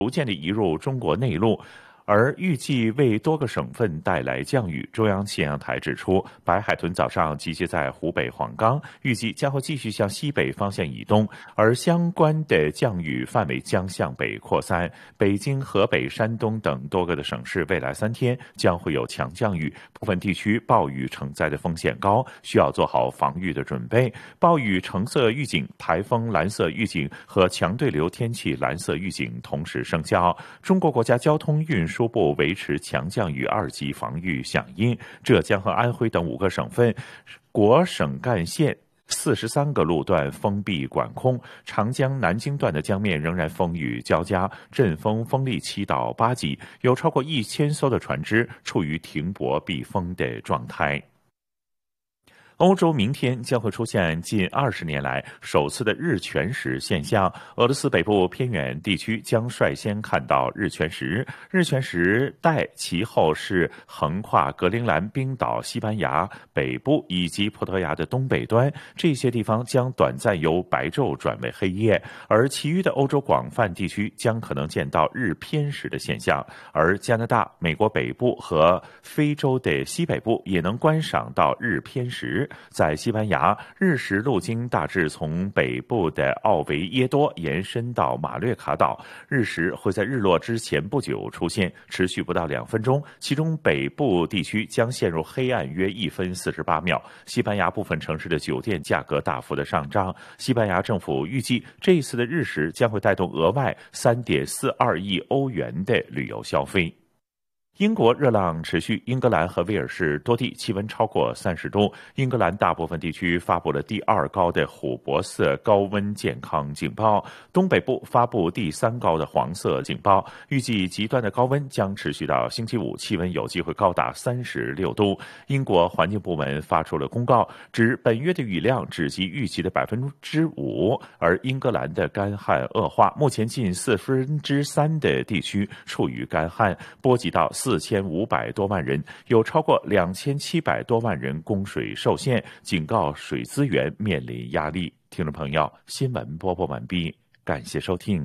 逐渐地移入中国内陆，而预计为多个省份带来降雨。中央气象台指出，白海豚早上集结在湖北黄冈，预计将会继续向西北方向移动，而相关的降雨范围将向北扩散。北京、河北、山东等多个的省市未来3天将会有强降雨，部分地区暴雨成灾的风险高，需要做好防御的准备。暴雨橙色预警、台风蓝色预警和强对流天气蓝色预警同时生效。中国国家交通运输部维持强降雨2级防御响应，浙江和安徽等5个省份、国省干县43个路段封闭管控，长江南京段的江面仍然风雨交加，阵风风力7到8级，有超过1000艘的船只处于停泊避风的状态。欧洲明天将会出现近20年来首次的日全食现象，俄罗斯北部偏远地区将率先看到日全食。日全食带其后是横跨格陵兰、冰岛、西班牙北部以及葡萄牙的东北端，这些地方将短暂由白昼转为黑夜，而其余的欧洲广泛地区将可能见到日偏食的现象，而加拿大、美国北部和非洲的西北部也能观赏到日偏食。在西班牙，日食路径大致从北部的奥维耶多延伸到马略卡岛，日食会在日落之前不久出现，持续不到2分钟，其中北部地区将陷入黑暗约1分48秒。西班牙部分城市的酒店价格大幅的上涨，西班牙政府预计这一次的日食将会带动额外3.42亿欧元的旅游消费。英国热浪持续，英格兰和威尔士多地气温超过30度。英格兰大部分地区发布了第2高的琥珀色高温健康警报，东北部发布第3高的黄色警报。预计极端的高温将持续到星期5，气温有机会高达36度。英国环境部门发出了公告，指本月的雨量只及预期的5%，而英格兰的干旱恶化，目前近3/4的地区处于干旱，波及到4500多万人，有超过2700多万人供水受限，警告水资源面临压力。听众朋友，新闻播报完毕，感谢收听。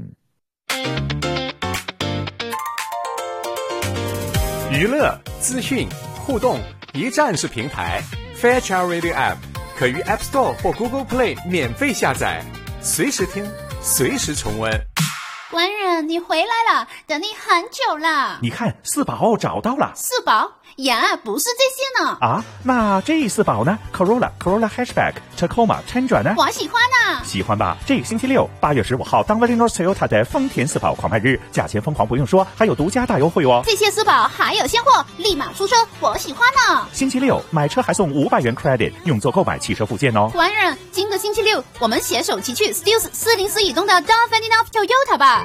娱乐、资讯、互动一站式平台 Fairchild Radio App 可于 App Store 或 Google Play 免费下载，随时听，随时重温。 官人，你回来了，等你很久了。 你看，4宝找到了。 4宝呀，不是这些呢。 啊，那这4宝呢？ Corolla Hatchback、Tacoma、Tundra 呢？ 我喜欢呢。 喜欢吧？这个星期6，8月15号，当 North Toyota 的丰田4宝狂卖日，价钱疯狂不用说，还有独家大优惠哦。 这些4宝还有现货，立马出车，我喜欢呢。 星期6买车还送500元 credit， 用作购买汽车附件哦。 官人，今个星期6，我们携手骑去 Stills 404以东的 Don Ferdinand Toyota 吧。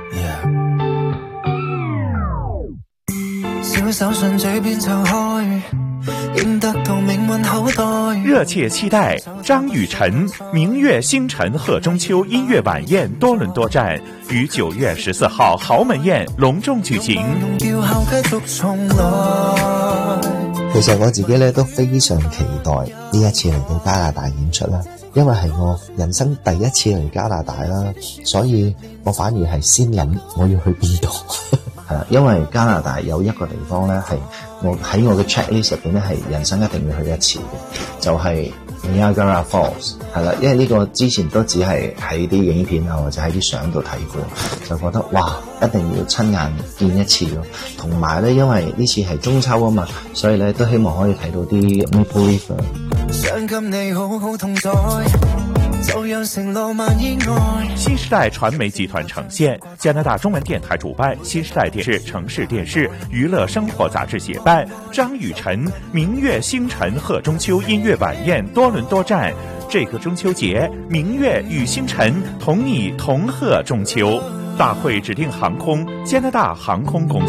小手順嘴邊唱開，應得到命運厚待。 熱切期待張雨晨明月星辰賀中秋音樂晚宴多倫多站於9月14號豪門宴隆重舉行。 其實我自己咧都非常期待呢一次嚟到加拿大演出啦，因為係我人生第一次嚟加拿大啦，所以我反而係先諗我要去邊度。因為加拿大有一個地方咧係我喺我嘅 checklist 入邊咧係人生一定要去一次嘅，就係 Niagara Falls 係啦，因為呢個之前都只係喺啲影片啊或者喺啲相度睇過，就覺得哇一定要親眼見一次咯。同埋咧，因為呢次係中秋啊嘛，所以咧都希望可以睇到啲 Maple Leaf。想跟你好好同在。 新时代传媒集团呈现，加拿大中文电台主办，新时代电视城市电视娱乐生活杂志协办，张雨晨明月星辰贺中秋音乐晚宴多伦多站。这个中秋节，明月与星辰同你同贺中秋。大会指定航空加拿大航空公司。